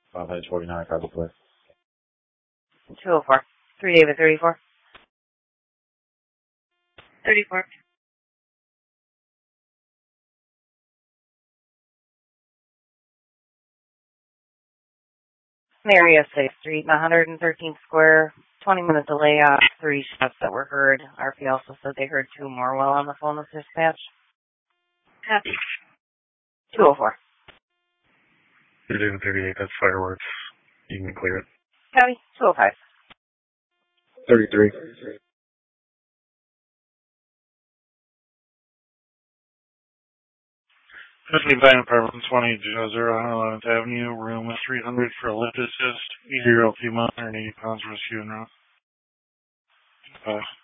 Hedge 49, Copy Play. 204. 3 David 34. 34. Mario 6th Street, 113th Square. 20-minute delay on 3 shots that were heard. RP also said they heard 2 more while on the phone with dispatch. Copy. 204. 3 David 38, that's fireworks. You can clear it. Copy. 205. 33. Tiffany Bank, apartment 20, 11th Avenue, room 300 for a lift assist. 8-year-old female, 180 pounds, rescue and route.